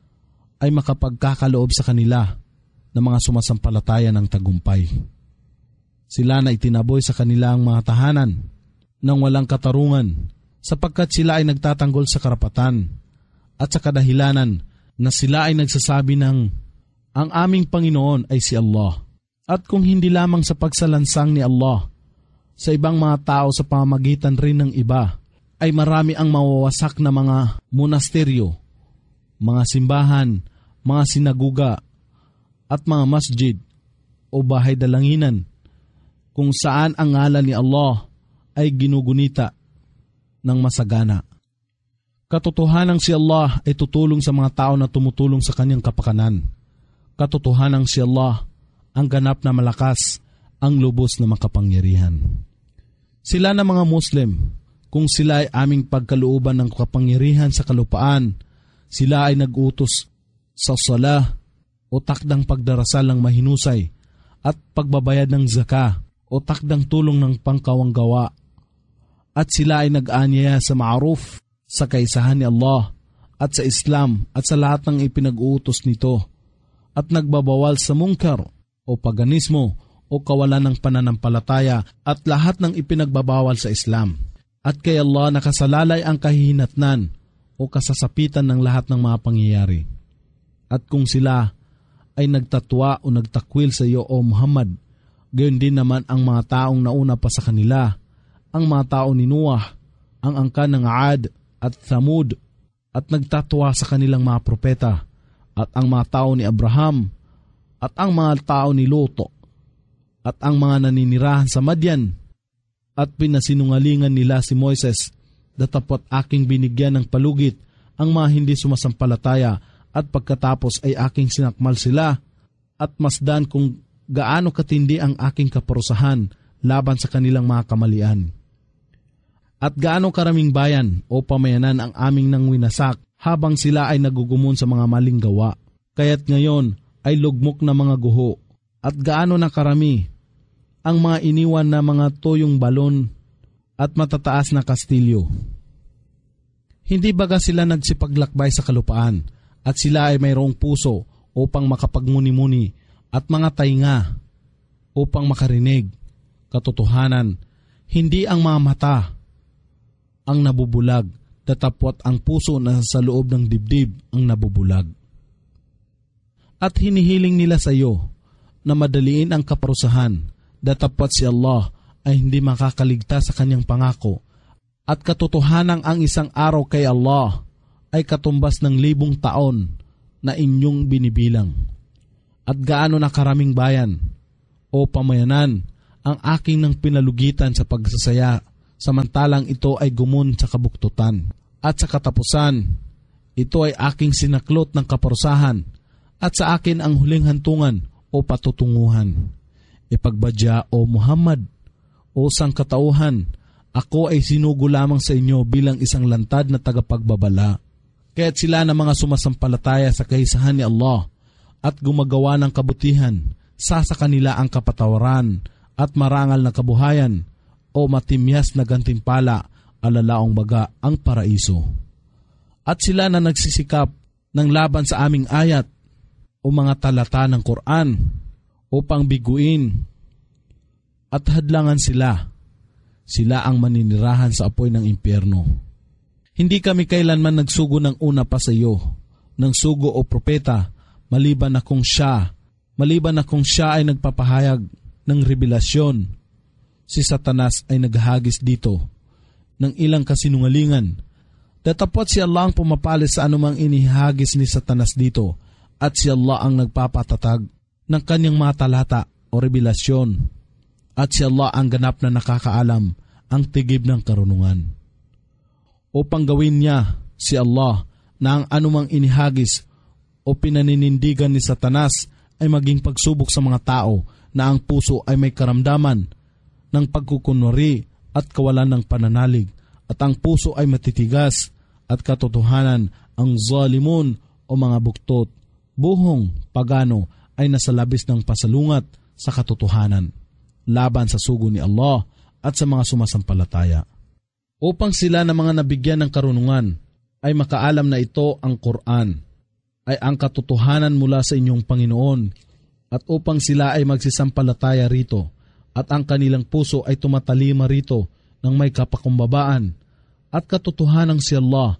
ay makapagkakaloob sa kanila ng mga sumasampalataya ng tagumpay. Sila na itinaboy sa kanilang mga tahanan ng walang katarungan sapagkat sila ay nagtatanggol sa karapatan at sa kadahilanan na sila ay nagsasabi ng ang aming Panginoon ay si Allah. At kung hindi lamang sa pagsalansang ni Allah sa ibang mga tao sa pamamagitan rin ng iba, ay marami ang mawawasak na mga monasteryo, mga simbahan, mga sinaguga, at mga masjid o bahay dalanginan kung saan ang ngalan ni Allah ay ginugunita ng masagana. Katotohanan si Allah ay tutulong sa mga tao na tumutulong sa Kanyang kapakanan. Katotohanan si Allah ang ganap na malakas, ang lubos na makapangyarihan. Sila na mga Muslim, kung sila ay aming pagkalooban ng kapangyarihan sa kalupaan, sila ay nag-utos sa salah o takdang pagdarasal ng mahinusay at pagbabayad ng zaka o takdang tulong ng pangkawanggawa. At sila ay nag-anyaya sa ma'ruf, sa kaisahan ni Allah at sa Islam at sa lahat ng ipinag-uutos nito at nagbabawal sa mungkar o paganismo o kawalan ng pananampalataya at lahat ng ipinagbabawal sa Islam. At kay Allah nakasalalay ang kahihinatnan o kasasapitan ng lahat ng mga pangyayari. At kung sila ay nagtatwa o nagtakwil sa iyo, O Muhammad, gayon din naman ang mga taong nauna pa sa kanila, ang mga tao ni Noah, ang angkan ng Ad at Thamud, at nagtatwa sa kanilang mga propeta, at ang mga tao ni Abraham, at ang mga tao ni Luto, at ang mga naninirahan sa Madian, at pinasinungalingan nila si Moises, datapot aking binigyan ng palugit ang mga hindi sumasampalataya at pagkatapos ay aking sinakmal sila at masdan kung gaano katindi ang aking kaparusahan laban sa kanilang mga kamalian. At gaano karaming bayan o pamayanan ang aming nang winasak habang sila ay nagugumon sa mga maling gawa. Kaya't ngayon ay lugmok na mga guho at gaano na karami ang mga iniwan na mga tuyong balon at matataas na kastilyo. Hindi baga sila nagsipaglakbay sa kalupaan at sila ay mayroong puso upang makapagmuni-muni at mga tainga upang makarinig. Katotohanan, hindi ang mga mata ang nabubulag, datapwat ang puso na sa loob ng dibdib ang nabubulag. At hinihiling nila sa iyo na madaliin ang kaparusahan, datapwat si Allah ay hindi makakaligtas sa kanyang pangako. At katotohanan ang isang araw kay Allah ay katumbas ng 1,000 taon na inyong binibilang. At gaano na karaming bayan o pamayanan ang aking nang pinalugitan sa pagsasaya, samantalang ito ay gumun sa kabuktutan. At sa katapusan, ito ay aking sinaklot ng kaparusahan, at sa akin ang huling hantungan o patutunguhan. Ipagbadya o Muhammad, o sangkatauhan, ako ay sinugo lamang sa inyo bilang isang lantad na tagapagbabala. Kaya't sila na mga sumasampalataya sa kahisahan ni Allah at gumagawa ng kabutihan, sa kanila ang kapatawaran at marangal na kabuhayan o matimyas na gantimpala, alalaong baga ang paraiso. At sila na nagsisikap ng laban sa aming ayat o mga talata ng Quran upang biguin at hadlangan sila ang maninirahan sa apoy ng impyerno. Hindi kami kailanman nagsugo ng una pa sa iyo, ng sugo o propeta, maliban na kung siya ay nagpapahayag ng revelasyon. Si Satanas ay naghahagis dito ng ilang kasinungalingan. Datapot si Allah ang pumapalis sa anumang inihagis ni Satanas dito, at si Allah ang nagpapatatag ng kanyang mga talata o revelasyon, at si Allah ang ganap na nakakaalam ang tigib ng karunungan. Upang gawin niya, si Allah, na ang anumang inihagis o pinaninindigan ni Satanas ay maging pagsubok sa mga tao, na ang puso ay may karamdaman ng pagkukunwari at kawalan ng pananalig, at ang puso ay matitigas at katotohanan ang zalimun o mga buktot, buhong pagano ay nasa labis ng pasalungat sa katotohanan, laban sa sugo ni Allah at sa mga sumasampalataya. Upang sila na mga nabigyan ng karunungan ay makaalam na ito ang Quran ay ang katotohanan mula sa inyong Panginoon, at upang sila ay magsisampalataya rito at ang kanilang puso ay tumatalima rito ng may kapakumbabaan at katotohanan si Allah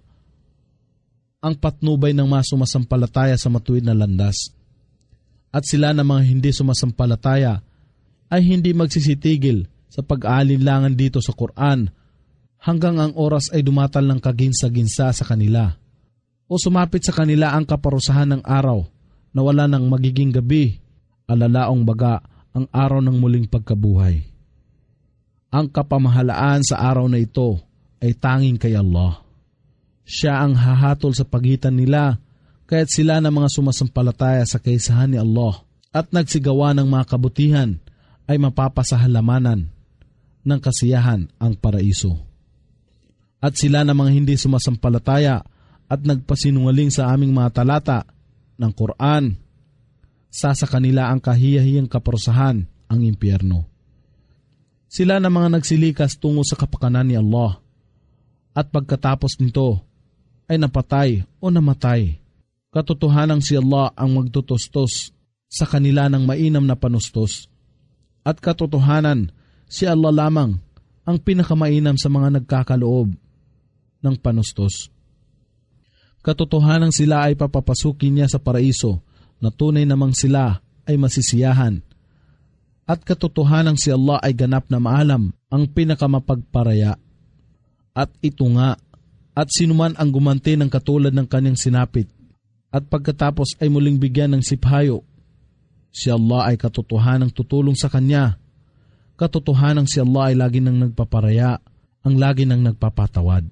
ang patnubay ng mga sumasampalataya sa matuwid na landas. At sila na mga hindi sumasampalataya ay hindi magsisitigil sa pag-aalinlangan dito sa Quran hanggang ang oras ay dumatal ng kaginsa-ginsa sa kanila o sumapit sa kanila ang kaparusahan ng araw na wala nang magiging gabi, alalaong baga ang araw ng muling pagkabuhay. Ang kapamahalaan sa araw na ito ay tanging kay Allah. Siya ang hahatol sa pagitan nila, kaya't sila na mga sumasampalataya sa kaisahan ni Allah at nagsigawa ng mga kabutihan ay mapapasahalamanan ng kasiyahan ang paraiso. At sila na mga hindi sumasampalataya at nagpasinungaling sa aming mga talata ng Quran, sa kanila ang kahiyahiyang kaparusahan, ang impyerno. Sila na mga nagsilikas tungo sa kapakanan ni Allah, at pagkatapos nito ay napatay o namatay. Katotohanan si Allah ang magtutustos sa kanila ng mainam na panustos. At katotohanan si Allah lamang ang pinakamainam sa mga nagkakaloob ng panustos. Katotohanan sila ay papapasukin niya sa paraiso, na tunay namang sila ay masisiyahan. At katotohanan si Allah ay ganap na maalam, ang pinakamapagparaya. At ito nga, at sinuman ang gumanti ng katulad ng kanyang sinapit, at pagkatapos ay muling bigyan ng siphayo, si Allah ay katotohanang tutulong sa kanya. Katotohanang si Allah ay lagi nang nagpaparaya, ang lagi nang nagpapatawad.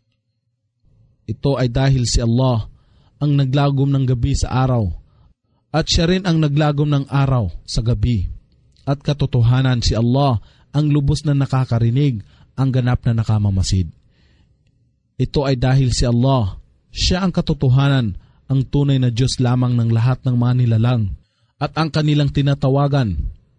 Ito ay dahil si Allah ang naglagom ng gabi sa araw, at siya rin ang naglagom ng araw sa gabi. At katotohanan si Allah ang lubos na nakakarinig, ang ganap na nakamamasid. Ito ay dahil si Allah, siya ang katotohanan, ang tunay na Diyos lamang ng lahat ng mga nilalang, at ang kanilang tinatawagan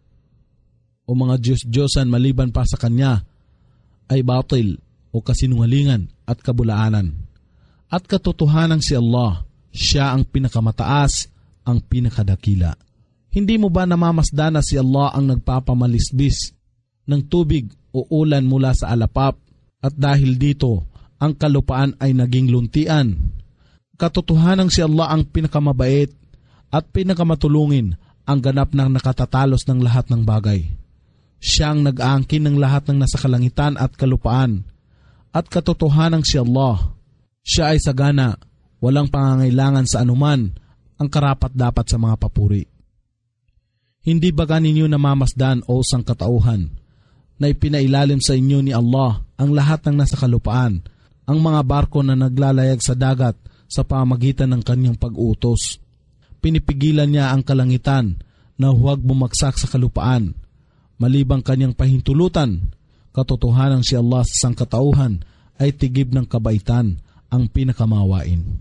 o mga Diyos-Diyosan maliban pa sa Kanya ay batil o kasinungalingan at kabulaanan. At katotohanan si Allah, siya ang pinakamataas, ang pinakadakila. Hindi mo ba namamasdan na si Allah ang nagpapamalisbis ng tubig o ulan mula sa alapap, at dahil dito ang kalupaan ay naging luntian? Katotohanan si Allah ang pinakamabait at pinakamatulungin, ang ganap na nakatatalos ng lahat ng bagay. Siya ang nag-aangkin ng lahat ng nasa kalangitan at kalupaan. At katotohanan si Allah, siya ay sagana, walang pangangailangan sa anuman, ang karapat-dapat sa mga papuri. Hindi baga ninyo namamasdan o sangkatauhan na ipinailalim sa inyo ni Allah ang lahat ng nasa kalupaan, ang mga barko na naglalayag sa dagat sa pamagitan ng kanyang pag-utos. Pinipigilan niya ang kalangitan na huwag bumagsak sa kalupaan, malibang kanyang pahintulutan. Katotohanan si Allah sa sangkatauhan ay tigib ng kabaitan, ang pinakamawain.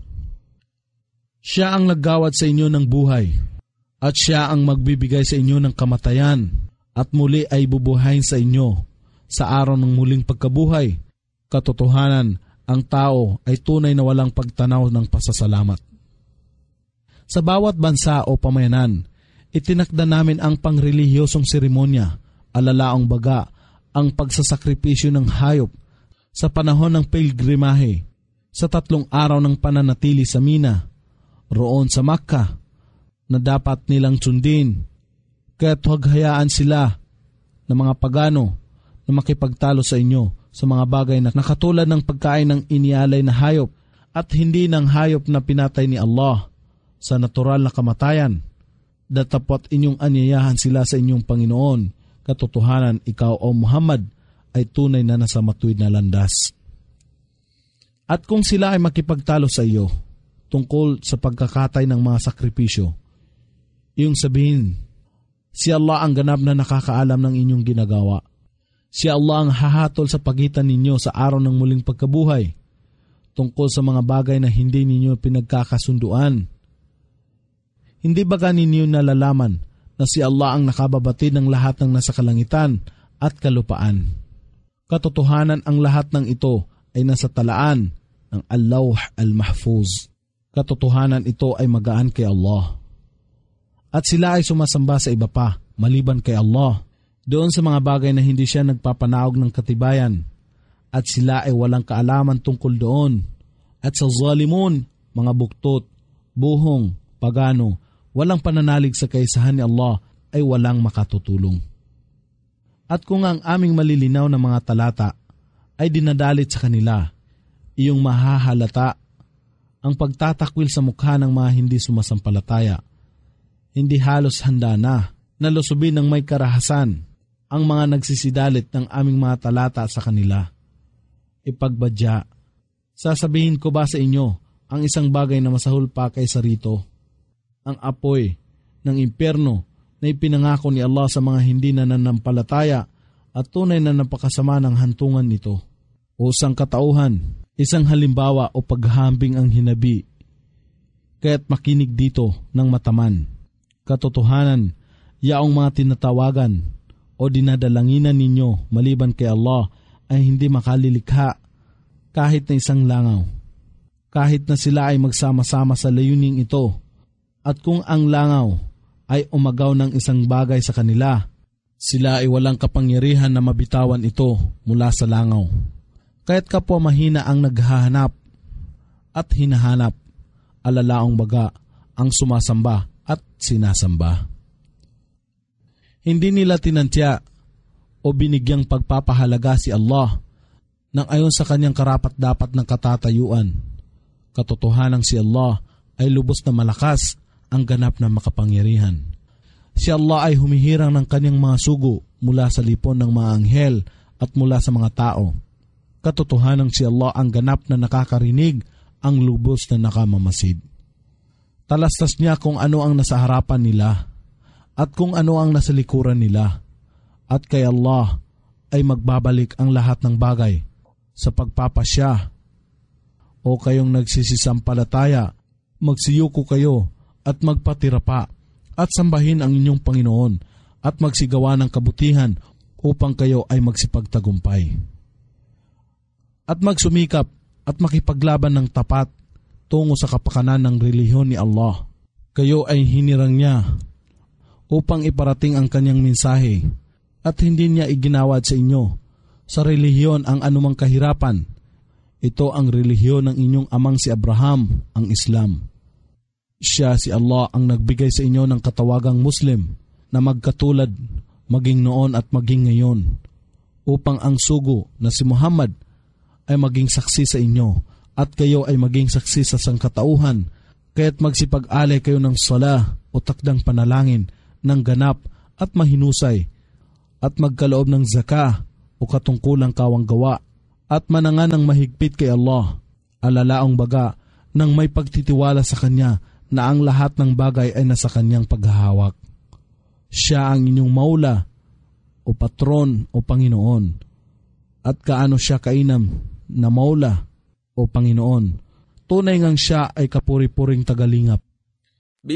Siya ang naggawad sa inyo ng buhay, at siya ang magbibigay sa inyo ng kamatayan, at muli ay bubuhayin sa inyo sa araw ng muling pagkabuhay. Katotohanan, ang tao ay tunay na walang pagtanaw ng pasasalamat. Sa bawat bansa o pamayanan, itinakda namin ang pangrelihiyosong seremonya, alalaong baga, ang pagsasakripisyo ng hayop sa panahon ng pilgrimahe, sa 3 araw ng pananatili sa Mina, roon sa Makkah, na dapat nilang sundin, kaya't huwag hayaan sila ng mga pagano na makipagtalo sa inyo sa mga bagay na nakatulad ng pagkain ng inialay na hayop at hindi ng hayop na pinatay ni Allah sa natural na kamatayan. Datapot inyong anyayahan sila sa inyong Panginoon. Katotohanan, ikaw o Muhammad ay tunay na nasa matuwid na landas. At kung sila ay makipagtalo sa iyo tungkol sa pagkakatay ng mga sakripisyo, iyong sabihin, si Allah ang ganap na nakakaalam ng inyong ginagawa. Si Allah ang hahatol sa pagitan ninyo sa araw ng muling pagkabuhay tungkol sa mga bagay na hindi ninyo pinagkakasunduan. Hindi baga ninyo nalalaman na si Allah ang nakababatid ng lahat ng nasa kalangitan at kalupaan? Katotohanan, ang lahat ng ito ay nasa talaan ng Al-Lawh Al-Mahfuz. Katotohanan, ito ay magaan kay Allah. At sila ay sumasamba sa iba pa, maliban kay Allah, doon sa mga bagay na hindi siya nagpapanaog ng katibayan. At sila ay walang kaalaman tungkol doon. At sa zalimun, mga buktot, buhong, pagano, walang pananalig sa kaisahan ni Allah ay walang makatutulong. At kung ang aming malilinaw na mga talata ay dinadalit sa kanila, iyong mahahalata ang pagtatakwil sa mukha ng mga hindi sumasampalataya. Hindi halos handa na lusubin ng may karahasan ang mga nagsisidalit ng aming mga talata sa kanila. Ipagbadya, sasabihin ko ba sa inyo ang isang bagay na masahol pa kaysa rito? Ang apoy ng impyerno na ipinangako ni Allah sa mga hindi nananampalataya at tunay na napakasama ng hantungan nito. O sangkatauhan, isang halimbawa o paghahambing ang hinabi, kaya't makinig dito ng mataman. Katotohanan, yaong mga tinatawagan o dinadalanginan ninyo maliban kay Allah ay hindi makalilikha kahit na isang langaw. Kahit na sila ay magsama-sama sa layuning ito, at kung ang langaw ay umagaw ng isang bagay sa kanila, sila ay walang kapangyarihan na mabitawan ito mula sa langaw. Kaya't kapwa mahina ang naghahanap at hinahanap, alalaong baga ang sumasamba at sinasamba. Hindi nila tinantya o binigyang pagpapahalaga si Allah nang ayon sa kanyang karapat-dapat ng katatayuan. Katotohanan, si Allah ay lubos na malakas, ang ganap na makapangyarihan. Si Allah ay humihirang ng kanyang mga sugo mula sa lipon ng mga anghel at mula sa mga tao. Katotohanan, si Allah ang ganap na nakakarinig, ang lubos na nakamamasid. Talastas niya kung ano ang nasa harapan nila at kung ano ang nasa likuran nila. At kay Allah ay magbabalik ang lahat ng bagay sa pagpapasya. O kayong nagsisisampalataya, magsiyuko kayo at magpatira pa at sambahin ang inyong Panginoon at magsigawa ng kabutihan upang kayo ay magsipagtagumpay. At magsumikap at makipaglaban ng tapat tungo sa kapakanan ng relihiyon ni Allah. Kayo ay hinirang niya upang iparating ang kanyang mensahe at hindi niya iginawad sa inyo sa relihiyon ang anumang kahirapan. Ito ang relihiyon ng inyong amang si Abraham, ang Islam. Siya, si Allah, ang nagbigay sa inyo ng katawagang Muslim na magkatulad maging noon at maging ngayon, upang ang sugo na si Muhammad ay maging saksi sa inyo at kayo ay maging saksi sa sangkatauhan. Kaya't magsipag-alay kayo ng sala o takdang panalangin ng ganap at mahinusay, at magkaloob ng zaka o katungkulang kawang gawa, at mananga ng mahigpit kay Allah, alalaong baga nang may pagtitiwala sa Kanya na ang lahat ng bagay ay nasa Kanyang paghahawak. Siya ang inyong maula o patron o Panginoon, at kaano siya kainam na maula o Panginoon. Tunay ngang siya ay kapuri-puring tagalingap.